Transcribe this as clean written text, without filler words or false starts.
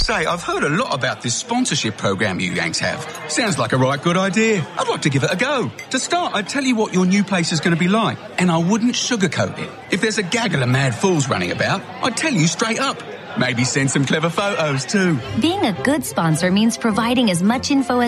Say, I've heard a lot about this sponsorship program you Yanks have. Sounds like a right good idea. I'd like to give it a go. To start, I'd tell you what your new place is going to be like, and I wouldn't sugarcoat it. If there's a gaggle of mad fools running about, I'd tell you straight up. Maybe send some clever photos too. Being a good sponsor means providing as much info as